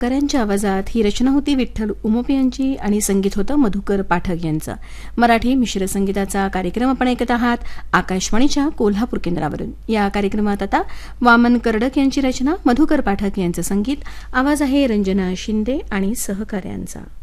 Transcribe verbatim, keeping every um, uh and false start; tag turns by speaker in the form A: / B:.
A: करांच्या आवाजात ही रचना होती विठ्ठल उमप यांची आणि संगीत होतं मधुकर पाठक यांचं. मराठी मिश्र संगीताचा कार्यक्रम आपण ऐकत आहात आकाशवाणीच्या कोल्हापूर केंद्रावरून. या कार्यक्रमात आता वामन कर्डक यांची रचना, मधुकर पाठक यांचं संगीत, आवाज आहे रंजना शिंदे आणि सहकाऱ्यांचा.